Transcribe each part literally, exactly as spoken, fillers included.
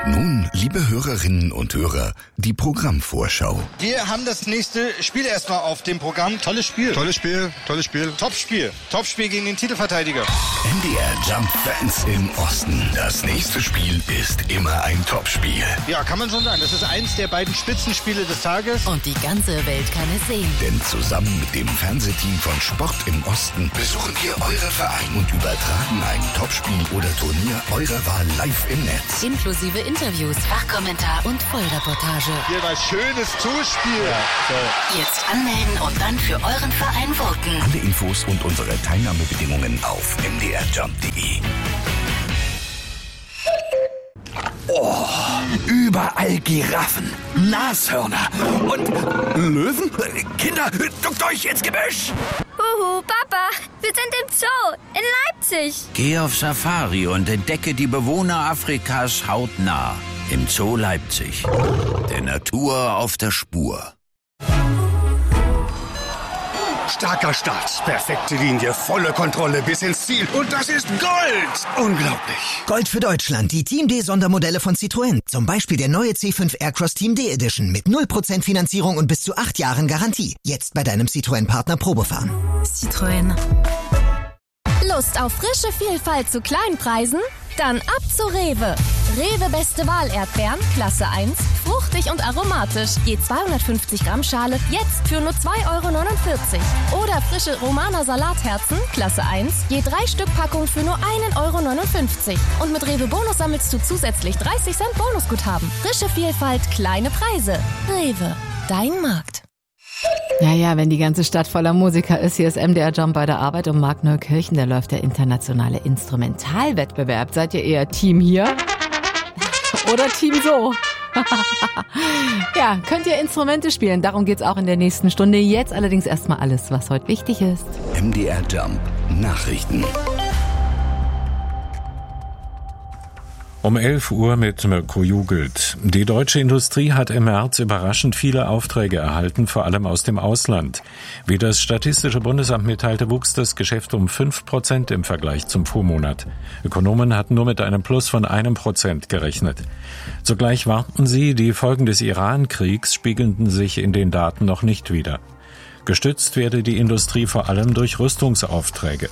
Und nun, liebe Hörerinnen und Hörer, die Programmvorschau. Wir haben das nächste Spiel erstmal auf dem Programm. Tolles Spiel. Tolles Spiel, tolles Spiel. Top-Spiel. Top-Spiel gegen den Titelverteidiger. M D R Jump Fans im Osten. Das nächste Spiel ist immer ein Topspiel. Ja, kann man schon sagen. Das ist eins der beiden Spitzenspiele des Tages. Und die ganze Welt kann es sehen. Denn zusammen mit dem Fernsehteam von Sport im Osten besuchen wir eure Vereine und übertragen ein Topspiel oder Turnier eurer Wahl live im Netz. Inklusive Interviews, Fachkommentar und Vollreportage. Hier war schönes Zuspiel. Ja, so. Jetzt anmelden und dann für euren Verein voten. Alle Infos und unsere Teilnahmebedingungen auf m d r jump punkt d e. Oh, überall Giraffen, Nashörner und Löwen. Kinder, duckt euch ins Gebüsch. Huhu, Papa, wir sind im Zoo in Leipzig. Geh auf Safari und entdecke die Bewohner Afrikas hautnah im Zoo Leipzig. Der Natur auf der Spur. Starker Start, perfekte Linie, volle Kontrolle bis ins Ziel. Und das ist Gold! Unglaublich. Gold für Deutschland, die Team D Sondermodelle von Citroën. Zum Beispiel der neue C fünf Aircross Team D Edition mit null Prozent Finanzierung und bis zu acht Jahren Garantie. Jetzt bei deinem Citroën-Partner Probefahren. Citroën. Lust auf frische Vielfalt zu kleinen Preisen? Dann ab zu Rewe. Rewe Beste Wahl Erdbeeren, Klasse eins, fruchtig und aromatisch. Je zweihundertfünfzig Gramm Schale, jetzt für nur zwei Euro neunundvierzig. Oder frische Romaner Salatherzen, Klasse eins, je drei Stück Packung für nur einen Euro neunundfünfzig. Und mit Rewe Bonus sammelst du zusätzlich dreißig Cent Bonusguthaben. Frische Vielfalt, kleine Preise. Rewe, dein Markt. Ja, ja, wenn die ganze Stadt voller Musiker ist, hier ist M D R Jump bei der Arbeit um Mark Neukirchen, da läuft der internationale Instrumentalwettbewerb. Seid ihr eher Team hier oder Team so? Ja, könnt ihr Instrumente spielen, darum geht's auch in der nächsten Stunde. Jetzt allerdings erstmal alles, was heute wichtig ist. M D R Jump Nachrichten. Um elf Uhr mit Mirko Jugelt. Die deutsche Industrie hat im März überraschend viele Aufträge erhalten, vor allem aus dem Ausland. Wie das Statistische Bundesamt mitteilte, wuchs das Geschäft um fünf Prozent im Vergleich zum Vormonat. Ökonomen hatten nur mit einem Plus von einem Prozent gerechnet. Zugleich warnten sie, die Folgen des Iran-Kriegs spiegelten sich in den Daten noch nicht wider. Gestützt werde die Industrie vor allem durch Rüstungsaufträge.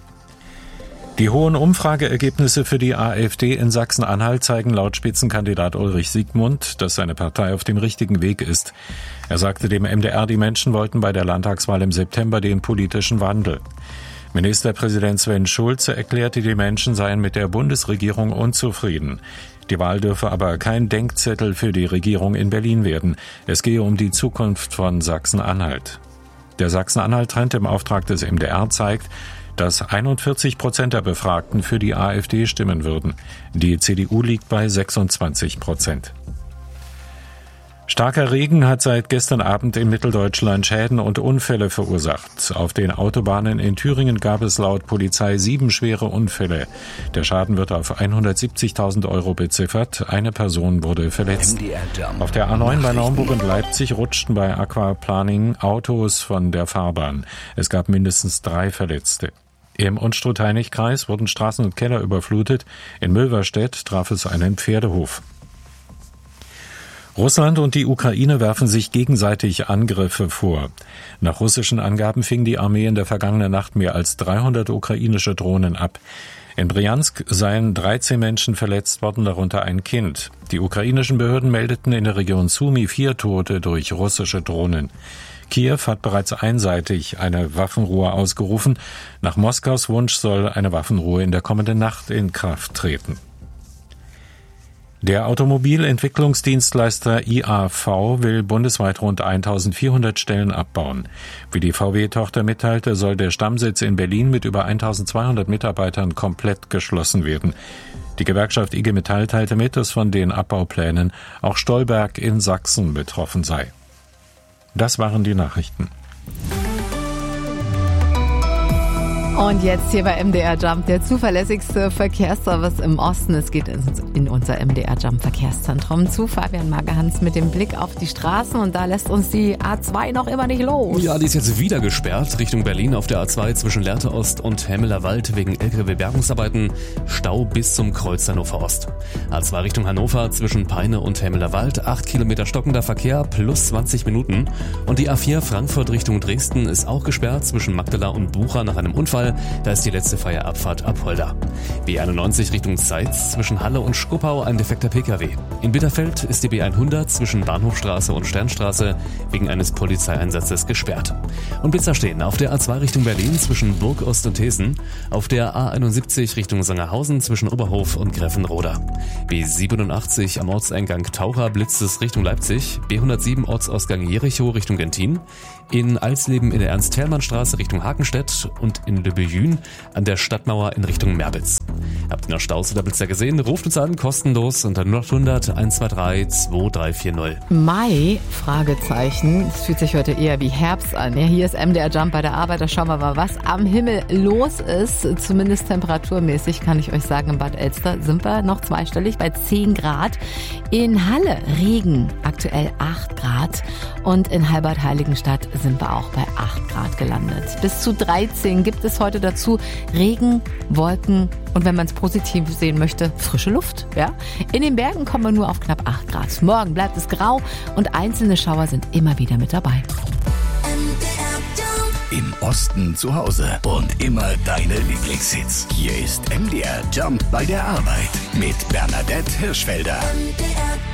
Die hohen Umfrageergebnisse für die AfD in Sachsen-Anhalt zeigen laut Spitzenkandidat Ulrich Siegmund, dass seine Partei auf dem richtigen Weg ist. Er sagte dem M D R, die Menschen wollten bei der Landtagswahl im September den politischen Wandel. Ministerpräsident Sven Schulze erklärte, die Menschen seien mit der Bundesregierung unzufrieden. Die Wahl dürfe aber kein Denkzettel für die Regierung in Berlin werden. Es gehe um die Zukunft von Sachsen-Anhalt. Der Sachsen-Anhalt-Trend im Auftrag des M D R zeigt, dass einundvierzig Prozent der Befragten für die AfD stimmen würden. Die C D U liegt bei sechsundzwanzig Prozent. Starker Regen hat seit gestern Abend in Mitteldeutschland Schäden und Unfälle verursacht. Auf den Autobahnen in Thüringen gab es laut Polizei sieben schwere Unfälle. Der Schaden wird auf hundertsiebzigtausend Euro beziffert. Eine Person wurde verletzt. Auf der A neun bei Naumburg und Leipzig rutschten bei Aquaplaning Autos von der Fahrbahn. Es gab mindestens drei Verletzte. Im Unstrut-Heinig-Kreis wurden Straßen und Keller überflutet. In Mülverstedt traf es einen Pferdehof. Russland und die Ukraine werfen sich gegenseitig Angriffe vor. Nach russischen Angaben fing die Armee in der vergangenen Nacht mehr als dreihundert ukrainische Drohnen ab. In Bryansk seien dreizehn Menschen verletzt worden, darunter ein Kind. Die ukrainischen Behörden meldeten in der Region Sumy vier Tote durch russische Drohnen. Kiew hat bereits einseitig eine Waffenruhe ausgerufen. Nach Moskaus Wunsch soll eine Waffenruhe in der kommenden Nacht in Kraft treten. Der Automobilentwicklungsdienstleister I A V will bundesweit rund eintausendvierhundert Stellen abbauen. Wie die V W-Tochter mitteilte, soll der Stammsitz in Berlin mit über eintausendzweihundert Mitarbeitern komplett geschlossen werden. Die Gewerkschaft I G Metall teilte mit, dass von den Abbauplänen auch Stolberg in Sachsen betroffen sei. Das waren die Nachrichten. Und jetzt hier bei M D R Jump, der zuverlässigste Verkehrsservice im Osten. Es geht in unser M D R Jump Verkehrszentrum zu Fabian Magerhans mit dem Blick auf die Straßen. Und da lässt uns die A zwei noch immer nicht los. Ja, die ist jetzt wieder gesperrt. Richtung Berlin auf der A zwei zwischen Lehrte Ost und Hemmeler Wald wegen L K W-Bergungsarbeiten. Stau bis zum Kreuz Hannover Ost. A zwei Richtung Hannover zwischen Peine und Hemmeler Wald. acht Kilometer stockender Verkehr plus zwanzig Minuten. Und die A vier Frankfurt Richtung Dresden ist auch gesperrt zwischen Magdala und Bucha nach einem Unfall. Da ist die letzte freie Abfahrt ab Holda. B einundneunzig Richtung Zeitz zwischen Halle und Schkuppau ein defekter P K W. In Bitterfeld ist die B hundert zwischen Bahnhofstraße und Sternstraße wegen eines Polizeieinsatzes gesperrt. Und Blitzer stehen auf der A zwei Richtung Berlin zwischen Burgost und Hessen, auf der A einundsiebzig Richtung Sangerhausen zwischen Oberhof und Greffenroda. B siebenundachtzig am Ortseingang Taucher blitzt es Richtung Leipzig, B hundertsieben Ortsausgang Jericho Richtung Gentin, in Alsleben in der Ernst-Thälmann-Straße Richtung Hakenstedt und in Le Bejün an der Stadtmauer in Richtung Merbitz. Habt ihr noch Staus oder Blitzer gesehen? Ruft uns an, kostenlos unter null acht hundert eins zwei drei zwei drei vier null. Mai? Fragezeichen. Es fühlt sich heute eher wie Herbst an. Ja, hier ist M D R Jump bei der Arbeit. Da schauen wir mal, was am Himmel los ist. Zumindest temperaturmäßig kann ich euch sagen, in Bad Elster sind wir noch zweistellig bei zehn Grad. In Halle Regen, aktuell acht Grad. Und in Halbert-Heiligenstadt sind wir auch bei acht Grad gelandet. Bis zu dreizehn gibt es heute dazu. Regen, Wolken und wenn man es positiv sehen möchte, frische Luft. Ja? In den Bergen kommen wir nur auf knapp acht Grad. Morgen bleibt es grau und einzelne Schauer sind immer wieder mit dabei. Im Osten zu Hause und immer deine Lieblingshits. Hier ist M D R Jump bei der Arbeit mit Bernadette Hirschfelder.